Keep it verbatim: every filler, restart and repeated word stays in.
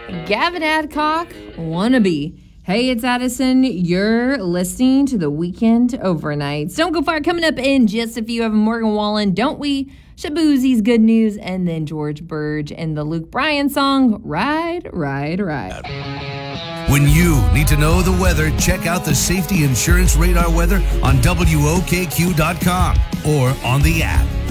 Gavin Adcock, Wannabe. Hey, it's Addison. You're listening to the Weekend Overnights. Don't Go Far coming up in just a few. Have Morgan Wallen, Don't We? Shaboozie's Good News, and then George Burge and the Luke Bryan song, Ride, Ride, Ride. When you need to know the weather, check out the Safety Insurance Radar weather on W O K Q dot com or on the app.